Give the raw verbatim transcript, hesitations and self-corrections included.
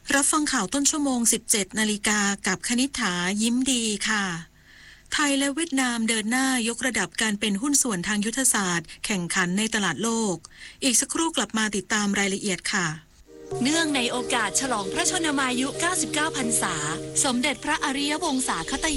รับฟังข่าวต้นชั่วโมง สิบเจ็ด นาฬิกากับคณิษฐายิ้มดีค่ะไทยและเวียดนามเดินหน้ายกระดับการเป็นหุ้นส่วนทางยุทธศาสตร์แข่งขันในตลาดโลกอีกสักครู่กลับมาติดตามรายละเอียดค่ะเนื่องในโอกาสฉลองพระชนมายุ เก้าสิบเก้า พรรษาสมเด็จพระอริยวงศาคต